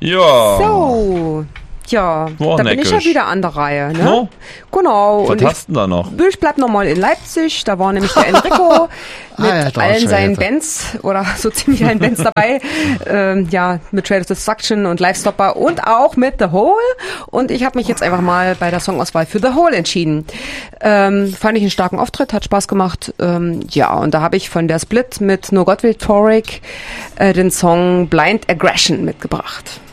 Ja. So. Ja, da bin ich ja wieder an der Reihe. Ne? No? Genau. Was hast du da noch? Ich bleib nochmal in Leipzig. Da war nämlich der Enrico mit allen seinen Bands oder so ziemlich allen Bands dabei. Mit Trade of Destruction und Livestopper und auch mit The Hole. Und ich habe mich jetzt einfach mal bei der Songauswahl für The Hole entschieden. Fand ich einen starken Auftritt, hat Spaß gemacht. Und da habe ich von der Split mit No God Will Torik den Song Blind Aggression mitgebracht.